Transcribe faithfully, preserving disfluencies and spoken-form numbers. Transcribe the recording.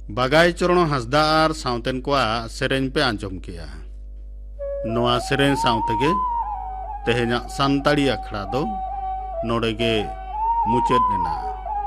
बागाई चरण हासदा और साउतेन को सेरेन पे आंजम किया नोआ सेरेन साउतेगे तेहेना सान्ताड़ी अखड़ा दो नोड़ेगे मुचेद लेना।